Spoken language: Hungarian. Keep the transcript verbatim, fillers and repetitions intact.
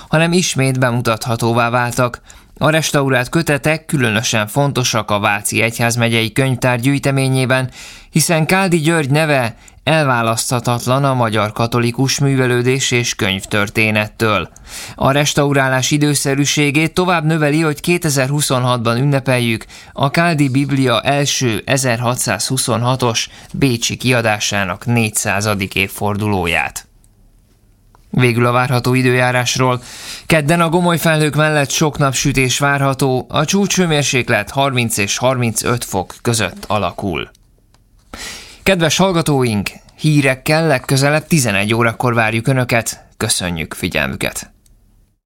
hanem ismét bemutathatóvá váltak. A restaurált kötetek különösen fontosak a Váci Egyházmegyei Könyvtár gyűjteményében, hiszen Káldi György neve elválaszthatatlan a magyar katolikus művelődés és könyvtörténettől. A restaurálás időszerűségét tovább növeli, hogy kétezer-huszonhatban ünnepeljük a Káldi Biblia első ezerhatszázhuszonhatos bécsi kiadásának négyszázadik évfordulóját. Végül a várható időjárásról. Kedden a gomoly felhők mellett sok napsütés várható, a csúcshőmérséklet harminc és harmincöt fok között alakul. Kedves hallgatóink, hírekkel legközelebb tizenegy órakor várjuk Önöket, köszönjük figyelmüket!